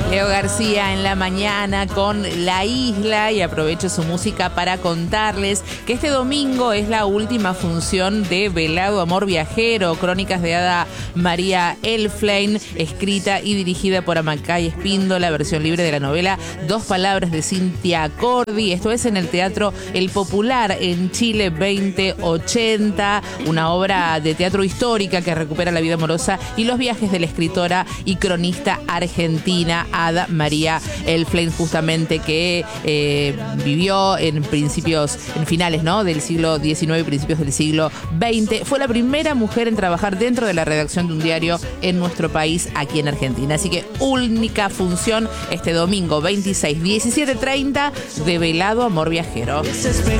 Leo García en la mañana con La Isla, y aprovecho su música para contarles que este domingo es la última función de Velado Amor Viajero, crónicas de Ada María Elflein, escrita y dirigida por Amacay Espíndola, versión libre de la novela Dos Palabras de Cintia Cordi. Esto es en el Teatro El Popular en Chile 2080, una obra de teatro histórica que recupera la vida amorosa y los viajes de la escritora y cronista argentina Ada María Elflein, justamente que vivió en finales, ¿no?, del siglo XIX y principios del siglo XX. Fue la primera mujer en trabajar dentro de la redacción de un diario en nuestro país, aquí en Argentina. Así que única función este domingo 26, 17:30 de Velado Amor Viajero.